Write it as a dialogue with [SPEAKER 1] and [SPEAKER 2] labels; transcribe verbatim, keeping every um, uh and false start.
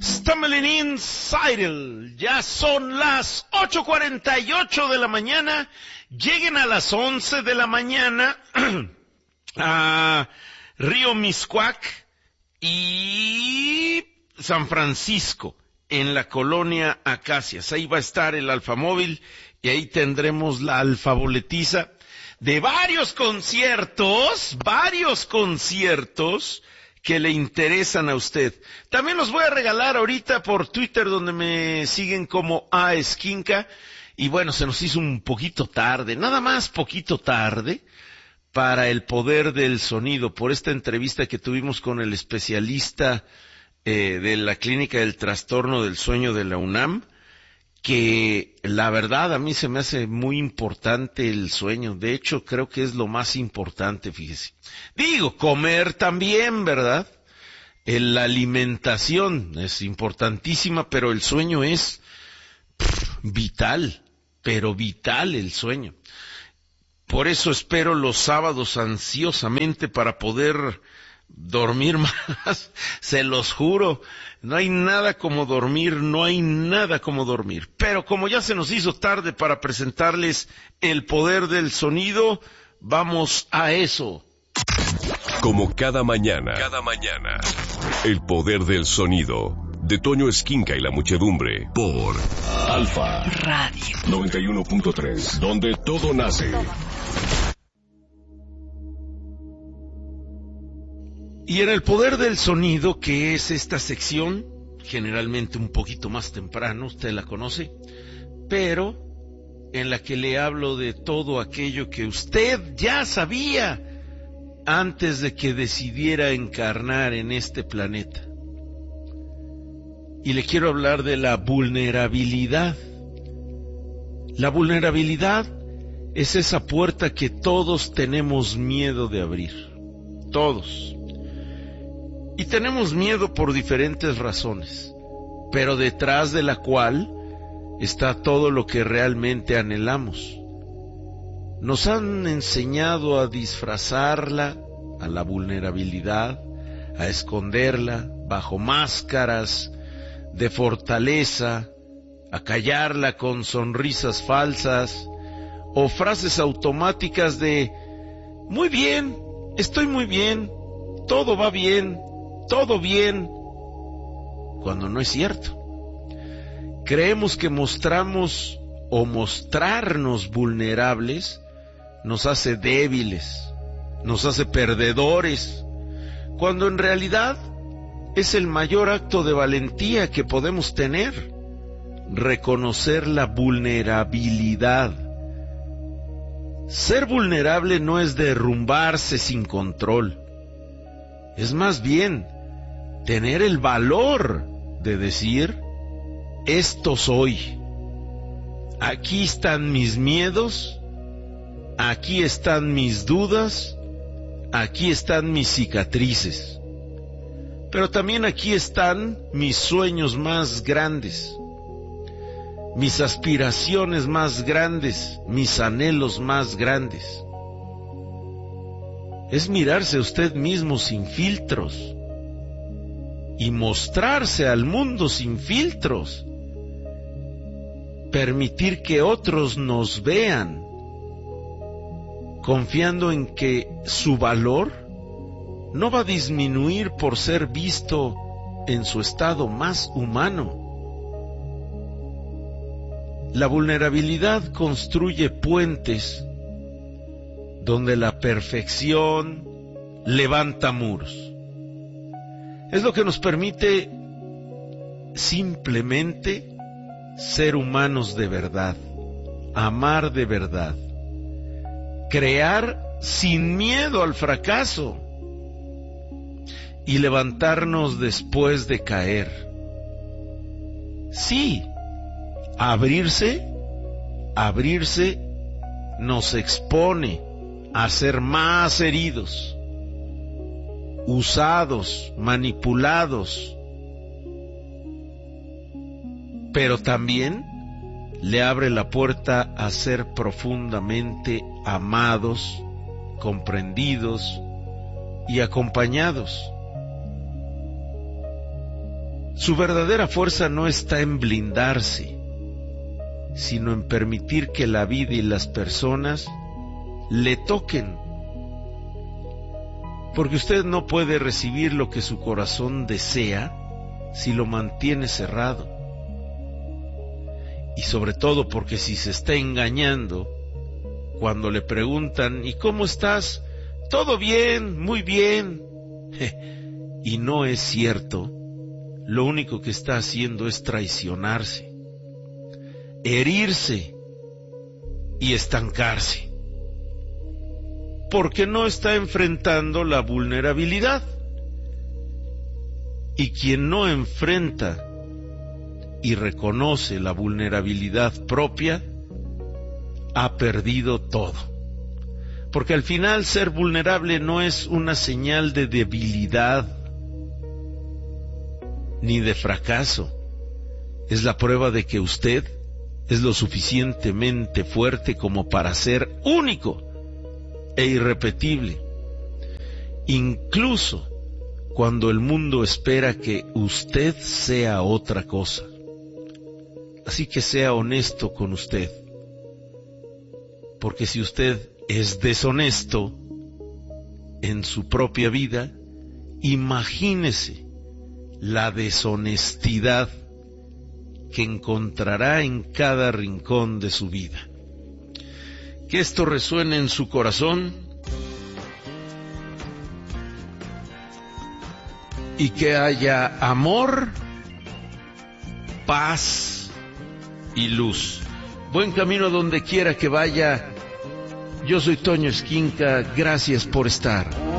[SPEAKER 1] Stumbling Inside. Ya son las ocho cuarenta y ocho de la mañana. Lleguen a las once de la mañana a Río Miscuac y San Francisco, en la colonia Acacias. Ahí va a estar el Alfamóvil y ahí tendremos la alfaboletiza de varios conciertos, varios conciertos que le interesan a usted. También los voy a regalar ahorita por Twitter, donde me siguen como A Esquinca. Y bueno, se nos hizo un poquito tarde, nada más poquito tarde, para el poder del sonido, por esta entrevista que tuvimos con el especialista eh, de la Clínica del Trastorno del Sueño de la UNAM, que la verdad a mí se me hace muy importante el sueño. De hecho, creo que es lo más importante, fíjese. Digo, comer también, ¿verdad? La alimentación es importantísima, pero el sueño es pff, vital, pero vital el sueño. Por eso espero los sábados ansiosamente para poder dormir más, se los juro. No hay nada como dormir, no hay nada como dormir. Pero como ya se nos hizo tarde para presentarles el poder del sonido, vamos a eso.
[SPEAKER 2] Como cada mañana, cada mañana, el poder del sonido, de Toño Esquinca y la muchedumbre, por Alfa Radio noventa y uno punto tres, donde todo nace.
[SPEAKER 1] Y en el poder del sonido, que es esta sección, generalmente un poquito más temprano, usted la conoce, pero en la que le hablo de todo aquello que usted ya sabía antes de que decidiera encarnar en este planeta. Y le quiero hablar de la vulnerabilidad. La vulnerabilidad es esa puerta que todos tenemos miedo de abrir. Todos. Y tenemos miedo por diferentes razones, pero detrás de la cual está todo lo que realmente anhelamos. Nos han enseñado a disfrazarla, a la vulnerabilidad, a esconderla bajo máscaras de fortaleza, a callarla con sonrisas falsas o frases automáticas de muy bien, estoy muy bien, todo va bien, todo bien, cuando no es cierto. Creemos que mostramos o mostrarnos vulnerables nos hace débiles, nos hace perdedores, cuando en realidad es el mayor acto de valentía que podemos tener, reconocer la vulnerabilidad. Ser vulnerable no es derrumbarse sin control, es más bien tener el valor de decir, esto soy, aquí están mis miedos, aquí están mis dudas, aquí están mis cicatrices, pero también aquí están mis sueños más grandes, mis aspiraciones más grandes, mis anhelos más grandes. Es mirarse a usted mismo sin filtros y mostrarse al mundo sin filtros. Permitir que otros nos vean, confiando en que su valor no va a disminuir por ser visto en su estado más humano. La vulnerabilidad construye puentes donde la perfección levanta muros. Es lo que nos permite simplemente ser humanos de verdad, amar de verdad, crear sin miedo al fracaso y levantarnos después de caer. Sí, abrirse, abrirse nos expone a ser más heridos, usados, manipulados, pero también le abre la puerta a ser profundamente amados, comprendidos y acompañados. Su verdadera fuerza no está en blindarse, sino en permitir que la vida y las personas le toquen. Porque usted no puede recibir lo que su corazón desea si lo mantiene cerrado. Y sobre todo porque si se está engañando, cuando le preguntan, ¿y cómo estás? Todo bien, muy bien. Y no es cierto, lo único que está haciendo es traicionarse, herirse y estancarse. Porque no está enfrentando la vulnerabilidad. Y quien no enfrenta y reconoce la vulnerabilidad propia, ha perdido todo. Porque al final ser vulnerable no es una señal de debilidad ni de fracaso. Es la prueba de que usted es lo suficientemente fuerte como para ser único e irrepetible, incluso cuando el mundo espera que usted sea otra cosa. Así que sea honesto con usted, porque si usted es deshonesto en su propia vida, imagínese la deshonestidad que encontrará en cada rincón de su vida. Que esto resuene en su corazón y que haya amor, paz y luz. Buen camino donde quiera que vaya. Yo soy Toño Esquinca, gracias por estar.